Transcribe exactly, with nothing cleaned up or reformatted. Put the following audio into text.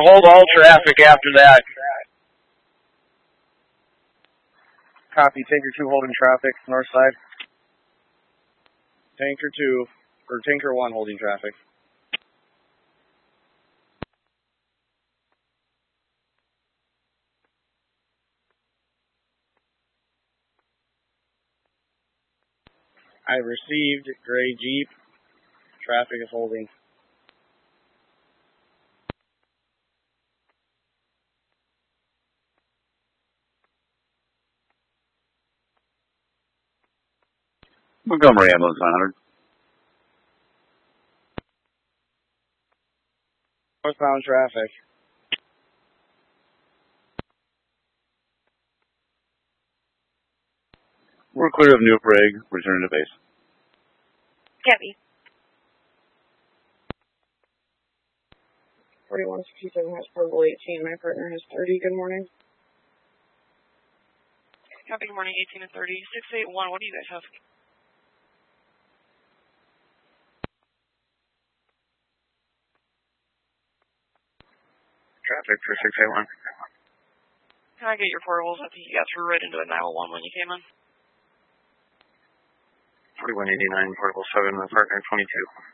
hold all traffic after that. Copy, Tanker two holding traffic, north side. Tanker two, or Tanker one holding traffic. I received gray Jeep. Traffic is holding. Montgomery ambulance nine hundred. Northbound traffic. We're clear of New Prague. Return to base. Copy. forty-one sixty-seven has portable eighteen. My partner has thirty. Good morning. Copy, good morning, eighteen and thirty. six eight one, what do you guys have? Traffic for six eight one. Can I get your portables? I think you got through right into a nine one one when you came in. forty-one eighty-nine, portable seven, my partner twenty-two.